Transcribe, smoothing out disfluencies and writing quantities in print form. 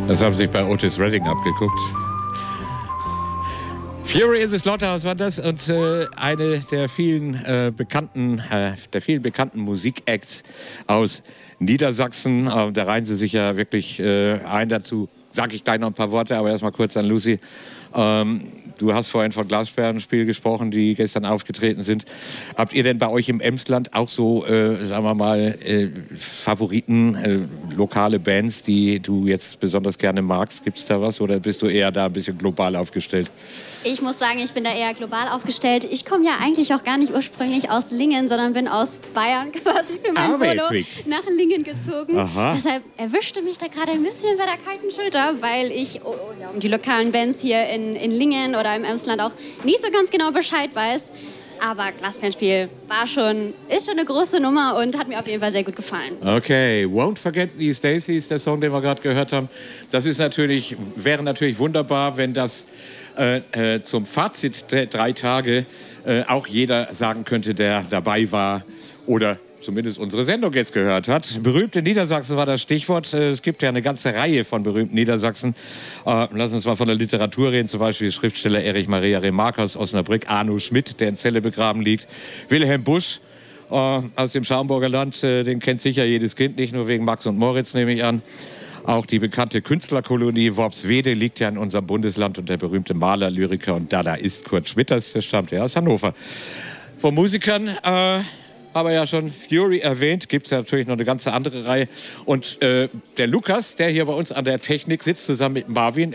Das haben sich bei Otis Redding abgeguckt. Fury in the Slaughterhouse war das und eine der vielen bekannten Musikacts aus Niedersachsen. Da reihen sie sich ja wirklich ein. Dazu sage ich gleich noch ein paar Worte, aber erstmal kurz an Lucy. Du hast vorhin von Glasperlenspiel gesprochen, die gestern aufgetreten sind. Habt ihr denn bei euch im Emsland auch so, sagen wir mal, Favoriten, lokale Bands, die du jetzt besonders gerne magst? Gibt es da was oder bist du eher da ein bisschen global aufgestellt? Ich muss sagen, ich bin da eher global aufgestellt. Ich komme ja eigentlich auch gar nicht ursprünglich aus Lingen, sondern bin aus Bayern quasi für mein Polo nach Lingen gezogen. Aha. Deshalb erwischte mich da gerade ein bisschen bei der kalten Schulter, weil ich um die lokalen Bands hier in Lingen oder im Emsland auch nicht so ganz genau Bescheid weiß. Aber Glasperlenspiel ist schon eine große Nummer und hat mir auf jeden Fall sehr gut gefallen. Okay, Won't Forget These Days hieß der Song, den wir gerade gehört haben. Das ist wäre natürlich wunderbar, wenn das zum Fazit der 3 Tage auch jeder sagen könnte, der dabei war oder zumindest unsere Sendung jetzt gehört hat. Berühmte Niedersachsen war das Stichwort. Es gibt ja eine ganze Reihe von berühmten Niedersachsen. Lass uns mal von der Literatur reden. Zum Beispiel Schriftsteller Erich Maria Remarque aus Osnabrück, Arno Schmidt, der in Celle begraben liegt, Wilhelm Busch aus dem Schaumburger Land, den kennt sicher jedes Kind, nicht nur wegen Max und Moritz, nehme ich an. Auch die bekannte Künstlerkolonie Worpswede liegt ja in unserem Bundesland und der berühmte Maler, Lyriker und Dadaist Kurt Schwitters, der stammt ja aus Hannover. Von Musikern haben wir ja schon Fury erwähnt, gibt es ja natürlich noch eine ganze andere Reihe. Und der Lukas, der hier bei uns an der Technik sitzt, zusammen mit Marvin,